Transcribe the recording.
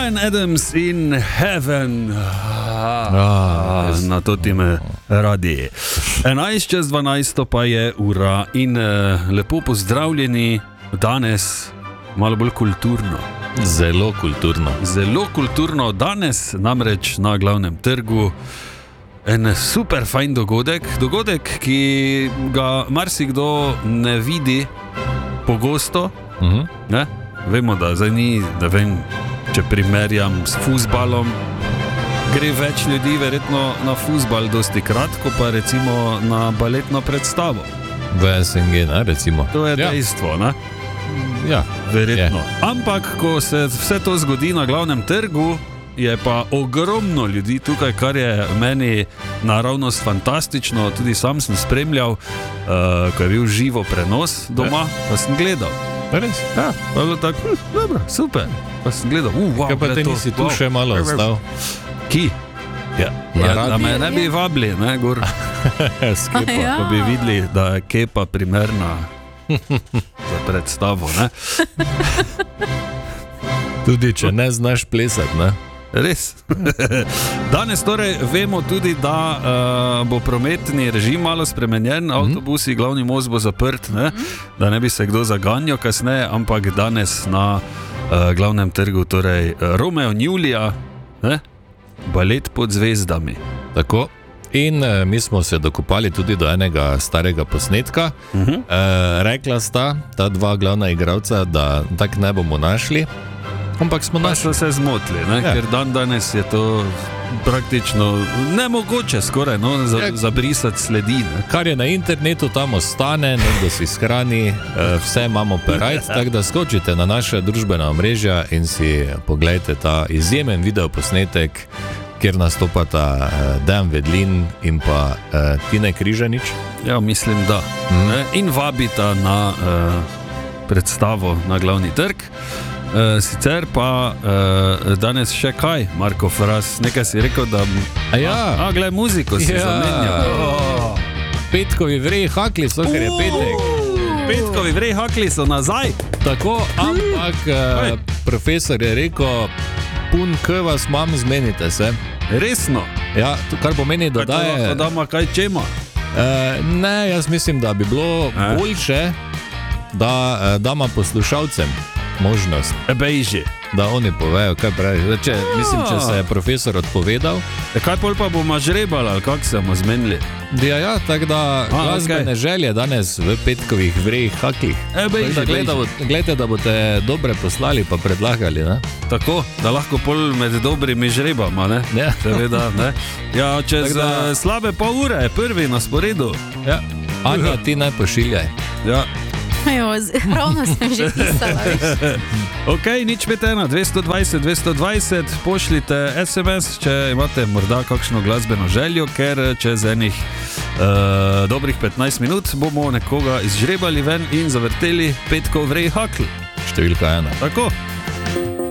Bryan Adams in Heaven. Na to ti me radi. 11:12 pa je ura in lepo pozdravljeni danes, malo bolj kulturno. Zelo kulturno. Zelo kulturno. Danes namreč na glavnem trgu en super fajn dogodek, ki ga marsikdo ne vidi pogosto. Ne? Vemo, da zdaj ni, da vem, če primerjam s fuzbalom, gre več ljudi verjetno na fuzbal dosti kratko, pa recimo na baletno predstavo. V SNG, ne, recimo. To je dejstvo, ne? Ja, verjetno. Ampak, ko se vse to zgodi na glavnem trgu, je pa ogromno ljudi tukaj, kar je meni naravnost fantastično. Tudi sam sem spremljal, ko je bil živo prenos doma, pa sem gledal. Res? Ja, pa je bilo tako, dobro, super. Pa sem gledal, wow, kaj pa te nisi tu še malo ostal? Ki? Ja, da me ne bi vabili, ne, gor. S kepa. Pa bi videli, da je kepa primerna za predstavo, ne? Tudi če ne znaš plesati, ne? Res. Danes torej vemo tudi, da bo prometni režim malo spremenjen, avtobusi, glavni most bo zaprt, ne? Da ne bi se kdo zaganjal kasneje, ampak danes na glavnem trgu, torej Romeo in Julija, ne? Balet pod zvezdami. Tako. In mi smo se dokopali tudi do enega starega posnetka. Rekla sta ta dva glavna igralca, da tak ne bomo našli. Ampak smo našli. Se zmotili, ne? Ja. Ker danes je to praktično nemogoče skoraj, no? Zabrisati sledi. Ne? Kar je na internetu, tam ostane, nekdo si shrani, vse imamo perajt, tako da skočite na naše družbena omrežja in si pogledajte ta izjemen videoposnetek, kjer nastopata Dejan Vedlin in pa Tine Križanič. Ja, mislim, da. In vabita na predstavo na glavni trg. Sicer pa danes še kaj, Marko Fras, nekaj si rekel, da... gled, muziko si zamenjal. Petkovi vreji hakli so, ker je petek. Petkovi vreji hakli so nazaj. Tako, ampak profesor je rekel, pun k vas mam, zmenite se. Resno? Ja, kar pomeni, da daje... Kaj to dama kaj čema? Ne, jaz mislim, da bi bilo boljše, da dama poslušalcem možnost. Bejži. Da oni povejo, kaj pravi. Če se je profesor odpovedal. Kaj pol pa bomo žrebali, ali kak se bomo zmenili? Ja, tako da glasbene želje danes v petkovih vrejih haklih. Gledajte, da boste dobre poslali pa predlagali, ne? Tako, da lahko pol med dobrimi žrebama, ne? Ja. Seveda, ne? Ja, čez slabe pol ure je prvi na sporedu. Ja. Anja, ti naj pošiljaj. Ja. Ravno sem že pisala. Ok, nič 51, 220, 220, pošljite SMS, če imate morda kakšno glasbeno željo, ker čez enih dobrih 15 minut bomo nekoga izžrebali ven in zavrteli petkov vrej hakl. Številka 1. Tako.